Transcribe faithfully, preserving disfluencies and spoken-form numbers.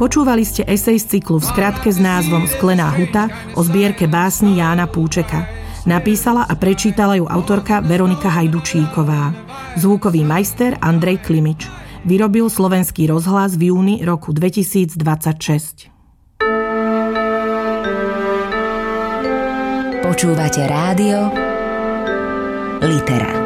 Počúvali ste esej z cyklu V skratke s názvom Sklená huta o zbierke básni Jána Púčeka. Napísala a prečítala ju autorka Veronika Hajdučíková. Zvukový majster Andrej Klimič. Vyrobil Slovenský rozhlas v júni roku dvetisícdvadsaťšesť. Počúvate rádio Litera.